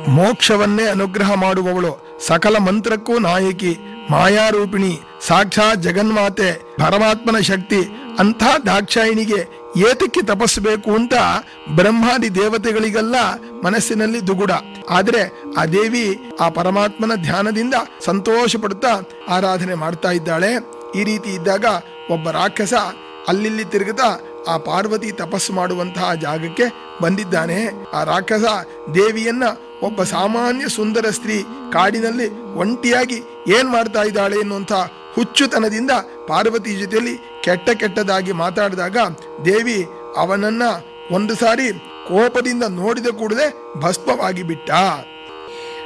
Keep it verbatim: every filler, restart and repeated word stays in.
ಮೋಕ್ಷವನ್ನೇ ಅನುಗ್ರಹ ಮಾಡುವವಳು, ಸಕಲ ಮಂತ್ರಕ್ಕೂ ನಾಯಕಿ, ಮಾಯಾರೂಪಿಣಿ, ಸಾಕ್ಷಾತ್ ಜಗನ್ಮಾತೆ, ಪರಮಾತ್ಮನ ಶಕ್ತಿ. ಅಂಥ ದಾಕ್ಷಾಯಿಣಿಗೆ ಏತಕ್ಕೆ ತಪಸ್ಸಬೇಕು ಅಂತ ಬ್ರಹ್ಮಾದಿ ದೇವತೆಗಳಿಗೆಲ್ಲ ಮನಸ್ಸಿನಲ್ಲಿ ದುಗುಡ. ಆದ್ರೆ ಆ ದೇವಿ ಆ ಪರಮಾತ್ಮನ ಧ್ಯಾನದಿಂದ ಸಂತೋಷ ಪಡುತ್ತಾ ಆರಾಧನೆ ಮಾಡ್ತಾ ಇದ್ದಾಳೆ. ಈ ರೀತಿ ಇದ್ದಾಗ ಒಬ್ಬ ರಾಕ್ಷಸ ಅಲ್ಲಿಲ್ಲಿ ತಿರುಗುತ್ತಾ ಆ ಪಾರ್ವತಿ ತಪಸ್ಸು ಮಾಡುವಂತಹ ಜಾಗಕ್ಕೆ ಬಂದಿದ್ದಾನೆ. ಆ ರಾಕ್ಷಸ ದೇವಿಯನ್ನ ಒಬ್ಬ ಸಾಮಾನ್ಯ ಸುಂದರ ಸ್ತ್ರೀ ಕಾಡಿನಲ್ಲಿ ಒಂಟಿಯಾಗಿ ಏನ್ ಮಾಡ್ತಾ ಇದ್ದಾಳೆ ಎನ್ನುವಂಥ ಹುಚ್ಚುತನದಿಂದ ಪಾರ್ವತಿ ಜೊತೆಯಲ್ಲಿ ಕೆಟ್ಟ ಕೆಟ್ಟದಾಗಿ ಮಾತಾಡಿದಾಗ ದೇವಿ ಅವನನ್ನ ಒಂದು ಸಾರಿ ಕೋಪದಿಂದ ನೋಡಿದ ಕೂಡಲೇ ಭಸ್ಮವಾಗಿ ಬಿಟ್ಟ.